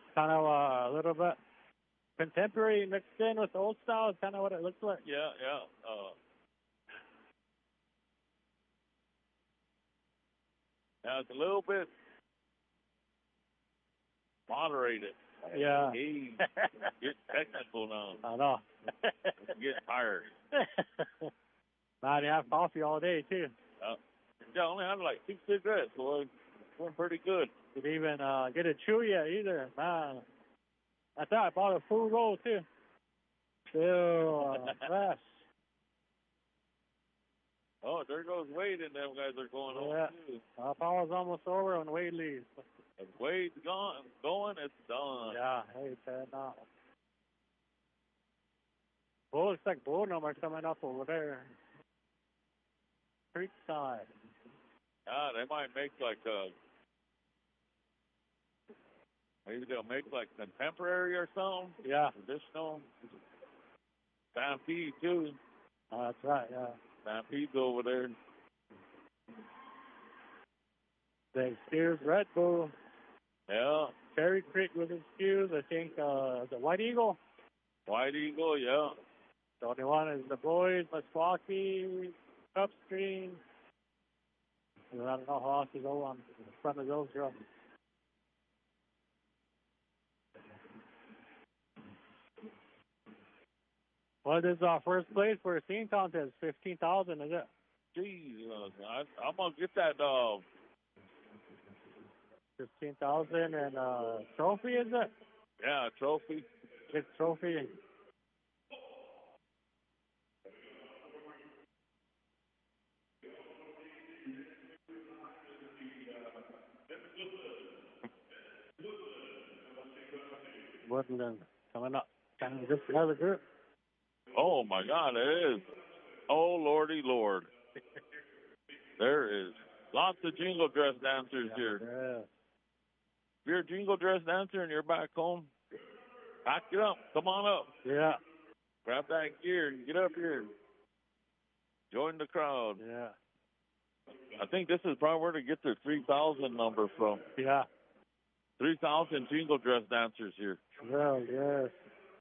Kind of a little bit contemporary mixed in with old style is kind of what it looks like. Yeah. Now it's a little bit moderated. Yeah. Hey, get technical now. I know. Get tired. Man, you have coffee all day, too. Yeah, I only had like 2 cigarettes, boy. Doing pretty good. Didn't even get a chew yet either, man. I thought I bought a full roll, too. Still fresh. Oh, there goes Wade and them guys are going on, too. Our power's almost over when Wade leaves. If Wade's going, it's done. Yeah, hey, Ted, now. Bull, looks like bull numbers coming up over there. Creekside. Yeah, they might make like maybe they'll make like contemporary or something. Yeah. Traditional. Stampede, too. Oh, that's right, yeah. Stampede's over there. The Spears Red Bull. Yeah. Cherry Creek with his Spears. I think the White Eagle. White Eagle, yeah. The only one is the Boys, Meskwaki, Upstream. I don't know how else to go on in front of those drums. What is our first place for a singing contest? 15,000, is it? Jesus, I'm gonna get that 15,000 and trophy, is it? Yeah, trophy. Big trophy. Woodland coming up. Kind of just another group. Oh my God, it is. Oh Lordy Lord. There is lots of jingle dress dancers here. Yeah. If you're a jingle dress dancer and you're back home, pack it up. Come on up. Yeah. Grab that gear and get up here. Join the crowd. Yeah. I think this is probably where to get their 3,000 number from. Yeah. 3,000 jingle dress dancers here. Well, yes.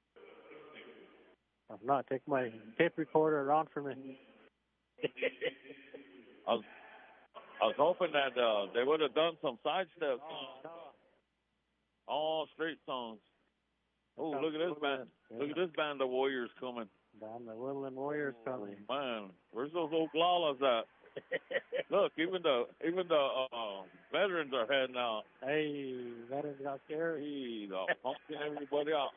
I'm not take my tape recorder around for me. I was hoping that they would have done some side steps. All straight songs. Oh, look at this band. Yeah. Look at this band of Warriors coming. Band of Woodland Warriors coming. Man, where's those old glalas at? Look, even the veterans are heading out. Hey, veterans got scared. Hey, they're pumping everybody out.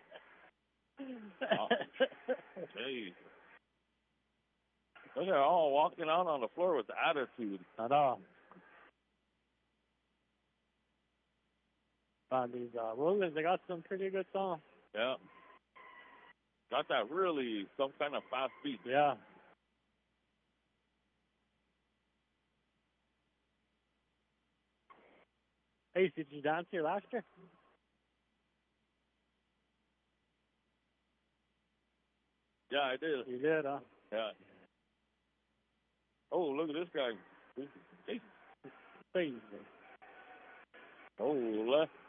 Jeez. Look, they're all walking out on the floor with attitude. I know. These Woodlands, they got some pretty good songs. Yeah. Got that really some kind of fast beat. Yeah. Hey, did you dance here last year? Yeah, I did. You did, huh? Yeah. Oh, look at this guy. Hey. Hey. Oh, left